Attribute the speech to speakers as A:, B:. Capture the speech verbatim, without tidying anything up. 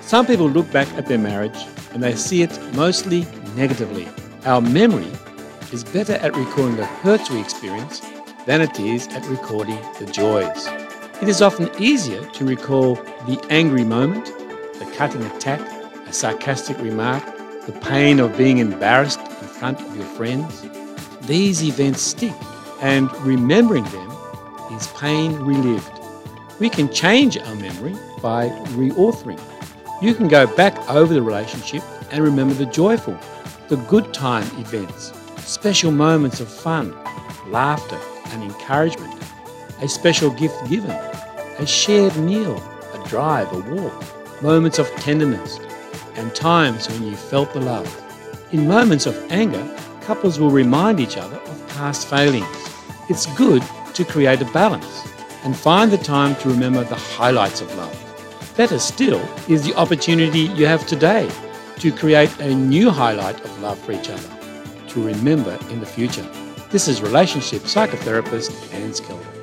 A: Some people look back at their marriage and they see it mostly negatively. Our memory is better at recalling the hurts we experience than it is at recording the joys. It is often easier to recall the angry moment, the cutting attack, a sarcastic remark, the pain of being embarrassed in front of your friends. These events stick, and remembering them is pain relived. We can change our memory by reauthoring. You can go back over the relationship and remember the joyful, the good time events, special moments of fun, laughter and encouragement, a special gift given, a shared meal, a drive, a walk, moments of tenderness, and times when you felt the love. In moments of anger, couples will remind each other of past failings. It's good to create a balance and find the time to remember the highlights of love. Better still is the opportunity you have today to create a new highlight of love for each other to remember in the future. This is relationship psychotherapist Anne Skelton.